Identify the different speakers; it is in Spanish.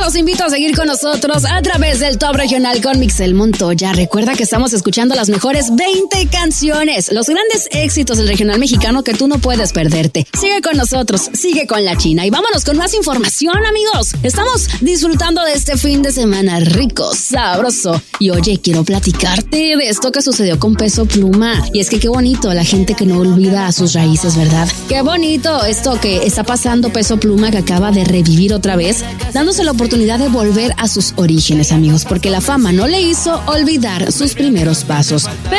Speaker 1: los invito a seguir con nosotros a través del Top Regional con Mixel Montoya. Recuerda que estamos escuchando las mejores 20 canciones, los grandes éxitos del regional mexicano que tú no puedes perderte. Sigue con nosotros, sigue con la China y vámonos con más información, amigos. Estamos disfrutando de este fin de semana rico, sabroso. Y oye, quiero platicarte de esto que sucedió con Peso Pluma. Y es que qué bonito la gente que no olvida a sus raíces, ¿verdad? Qué bonito esto que está pasando Peso Pluma, que acaba de revivir otra vez, dándose la oportunidad de volver a sus orígenes, amigos, porque la fama no le hizo olvidar sus primeros pasos.